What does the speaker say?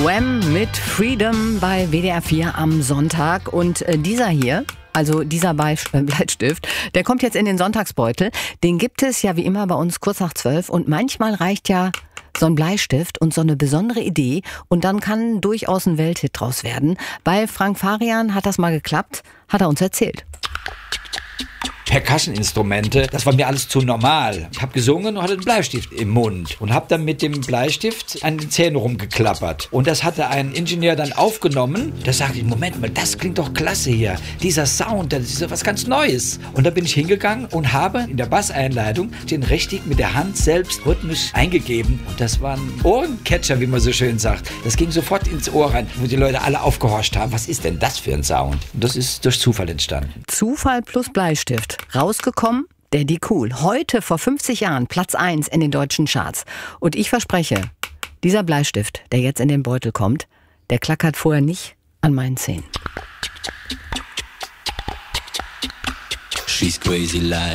Wham mit Freedom bei WDR 4 am Sonntag. Und dieser hier, also dieser Bleistift, der kommt jetzt in den Sonntagsbeutel. Den gibt es ja wie immer bei uns kurz nach 12. Und manchmal reicht ja so ein Bleistift und so eine besondere Idee. Und dann kann durchaus ein Welthit draus werden. Bei Frank Farian hat das mal geklappt, hat er uns erzählt. Percussion-Instrumente, das war mir alles zu normal. Ich habe gesungen und hatte einen Bleistift im Mund und habe dann mit dem Bleistift an den Zähnen rumgeklappert. Und das hatte ein Ingenieur dann aufgenommen. Da sagte ich, Moment mal, das klingt doch klasse hier. Dieser Sound, das ist ja was ganz Neues. Und da bin ich hingegangen und habe in der Basseinleitung den richtig mit der Hand selbst rhythmisch eingegeben. Und das war ein Ohrencatcher, wie man so schön sagt. Das ging sofort ins Ohr rein, wo die Leute alle aufgehorcht haben. Was ist denn das für ein Sound? Und das ist durch Zufall entstanden. Zufall plus Bleistift. Rausgekommen, Daddy Cool. Heute vor 50 Jahren Platz 1 in den deutschen Charts. Und ich verspreche, dieser Bleistift, der jetzt in den Beutel kommt, der klackert vorher nicht an meinen Zähnen. She's crazy like